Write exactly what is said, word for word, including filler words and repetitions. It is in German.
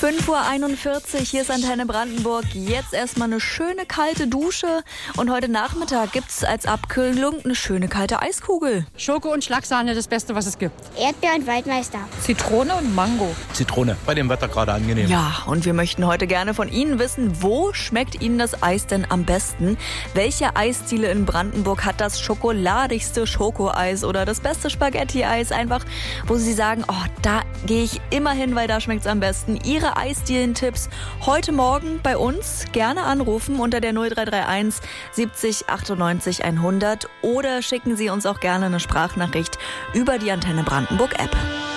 fünf Uhr einundvierzig, hier ist Antenne Brandenburg. Jetzt erstmal eine schöne kalte Dusche. Und heute Nachmittag gibt's als Abkühlung eine schöne kalte Eiskugel. Schoko und Schlagsahne, das Beste, was es gibt. Erdbeer und Waldmeister. Zitrone und Mango. Zitrone, bei dem Wetter gerade angenehm. Ja, und wir möchten heute gerne von Ihnen wissen, wo schmeckt Ihnen das Eis denn am besten? Welche Eisdiele in Brandenburg hat das schokoladigste Schokoeis oder das beste Spaghetti-Eis? Einfach, wo Sie sagen, oh, da gehe ich immer hin, weil da schmeckt's am besten. Ihre Eisdielen-Tipps heute Morgen bei uns gerne anrufen unter der null drei drei eins siebzig achtundneunzig hundert oder schicken Sie uns auch gerne eine Sprachnachricht über die Antenne Brandenburg App.